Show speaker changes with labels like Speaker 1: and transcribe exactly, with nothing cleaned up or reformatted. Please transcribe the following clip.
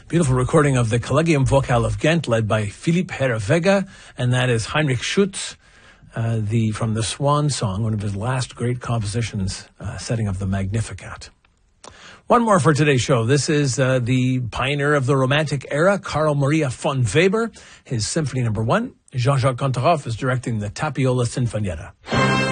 Speaker 1: Beautiful recording of the Collegium Vocal of Ghent, led by Philippe Herrevega, and that is Heinrich Schütz, uh, the from the Swan Song, one of his last great compositions, uh, setting of the Magnificat. One more for today's show. This is uh, the pioneer of the Romantic era, Carl Maria von Weber, his Symphony Number One. Jean-Jacques Gontaraff is directing the Tapiola Sinfonietta.